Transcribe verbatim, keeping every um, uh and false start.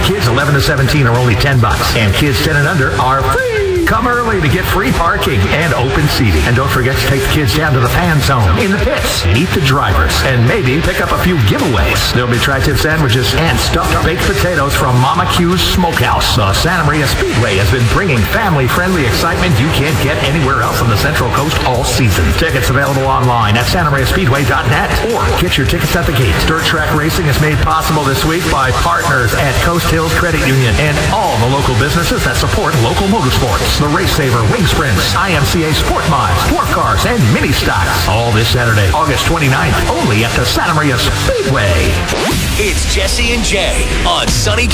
Kids eleven to seventeen are only ten bucks, and kids ten and under are free. Come early to get free parking and open seating. And don't forget to take the kids down to the fan zone in the pits. Meet the drivers and maybe pick up a few giveaways. There'll be tri-tip sandwiches and stuffed baked potatoes from Mama Q's Smokehouse. The Santa Maria Speedway has been bringing family-friendly excitement you can't get anywhere else on the Central Coast all season. Tickets available online at santa maria speedway dot net or get your tickets at the gate. Dirt track racing is made possible this week by partners at Coast Hills Credit Union and all the local businesses that support local motorsports. The Race Saver, Wing Sprints, I M C A Sport Miles, Dwarf Cars, and Mini Stocks. All this Saturday, August twenty-ninth, only at the Santa Maria Speedway. It's Jesse and Jay on Sunny